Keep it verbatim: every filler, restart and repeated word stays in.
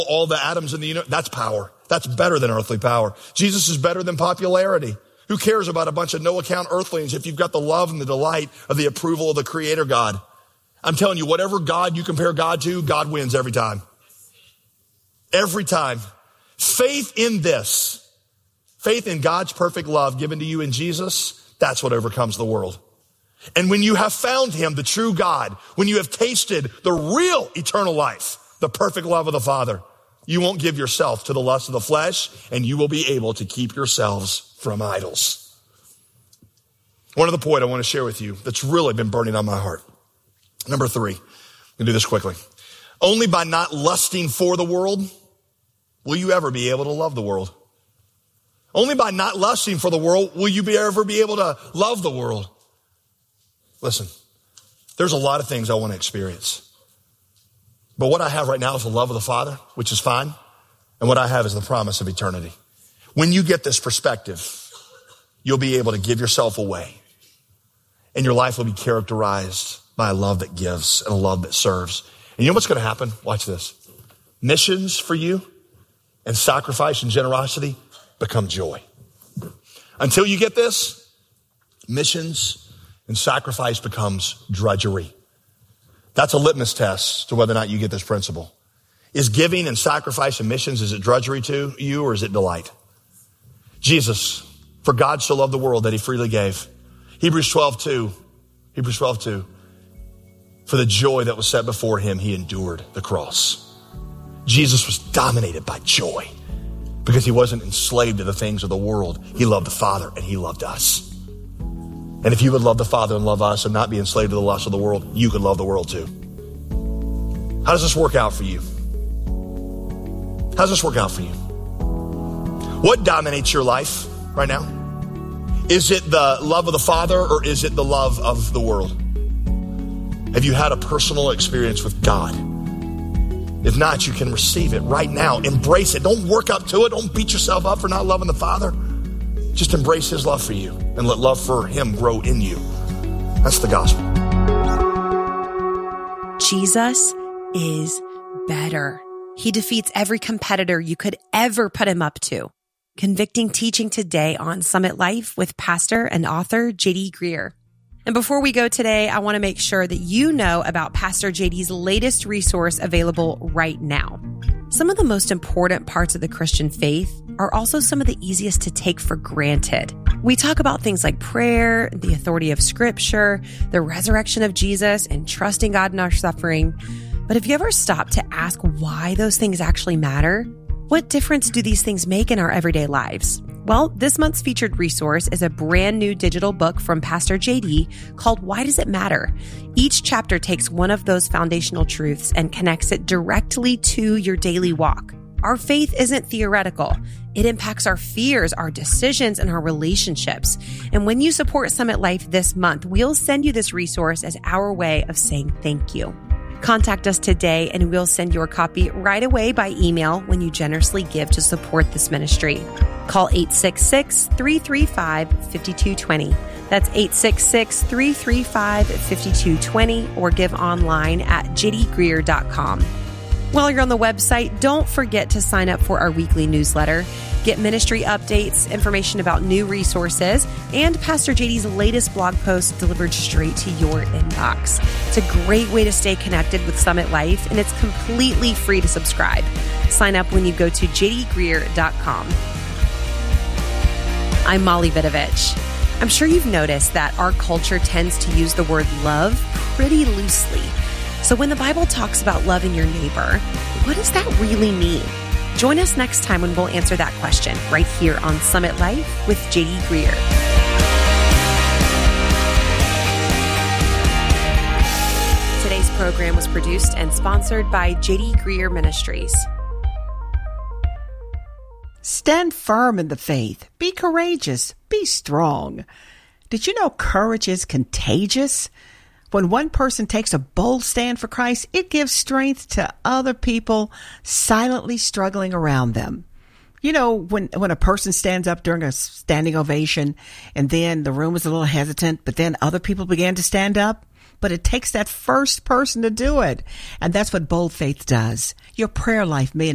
all the atoms in the universe. That's power. That's better than earthly power. Jesus is better than popularity. Who cares about a bunch of no account earthlings if you've got the love and the delight of the approval of the Creator God? I'm telling you, whatever God you compare God to, God wins every time. Every time. Faith in this, faith in God's perfect love given to you in Jesus, that's what overcomes the world. And when you have found him, the true God, when you have tasted the real eternal life, the perfect love of the Father, you won't give yourself to the lust of the flesh, and you will be able to keep yourselves from idols. One other point I want to share with you that's really been burning on my heart. Number three, I'm going to do this quickly. Only by not lusting for the world will you ever be able to love the world. Only by not lusting for the world will you be ever be able to love the world. Listen, there's a lot of things I want to experience. But what I have right now is the love of the Father, which is fine. And what I have is the promise of eternity. When you get this perspective, you'll be able to give yourself away. And your life will be characterized by a love that gives and a love that serves. And you know what's going to happen? Watch this. Missions for you and sacrifice and generosity become joy. Until you get this, missions and sacrifice becomes drudgery. That's a litmus test to whether or not you get this principle. Is giving and sacrifice and missions, is it drudgery to you or is it delight? Jesus, for God so loved the world that he freely gave. Hebrews twelve two, Hebrews twelve two. For the joy that was set before him, he endured the cross. Jesus was dominated by joy because he wasn't enslaved to the things of the world. He loved the Father and he loved us. And if you would love the Father and love us and not be enslaved to the lust of the world, you could love the world too. How does this work out for you? How does this work out for you? What dominates your life right now? Is it the love of the Father or is it the love of the world? Have you had a personal experience with God? If not, you can receive it right now. Embrace it. Don't work up to it. Don't beat yourself up for not loving the Father. Just embrace his love for you and let love for him grow in you. That's the gospel. Jesus is better. He defeats every competitor you could ever put him up to. Convicting teaching today on Summit Life with pastor and author J D Greear. And before we go today, I want to make sure that you know about Pastor J D's latest resource available right now. Some of the most important parts of the Christian faith are also some of the easiest to take for granted. We talk about things like prayer, the authority of Scripture, the resurrection of Jesus, and trusting God in our suffering. But have you ever stopped to ask why those things actually matter? What difference do these things make in our everyday lives? Well, this month's featured resource is a brand new digital book from Pastor J D called Why Does It Matter? Each chapter takes one of those foundational truths and connects it directly to your daily walk. Our faith isn't theoretical. It impacts our fears, our decisions, and our relationships. And when you support Summit Life this month, we'll send you this resource as our way of saying thank you. Contact us today and we'll send your copy right away by email when you generously give to support this ministry. Call eight six six, three three five, five two two zero. That's eight six six, three three five, five two two zero or give online at j d greear dot com. While you're on the website, don't forget to sign up for our weekly newsletter. Get ministry updates, information about new resources, and Pastor J D's latest blog post delivered straight to your inbox. It's a great way to stay connected with Summit Life, and it's completely free to subscribe. Sign up when you go to j d greear dot com. I'm Molly Vidovich. I'm sure you've noticed that our culture tends to use the word love pretty loosely. So when the Bible talks about loving your neighbor, what does that really mean? Join us next time when we'll answer that question right here on Summit Life with J D Greear. Today's program was produced and sponsored by J D Greear Ministries. Stand firm in the faith. Be courageous. Be strong. Did you know courage is contagious? When one person takes a bold stand for Christ, it gives strength to other people silently struggling around them. You know, when, when a person stands up during a standing ovation and then the room is a little hesitant, but then other people began to stand up, but it takes that first person to do it. And that's what bold faith does. Your prayer life may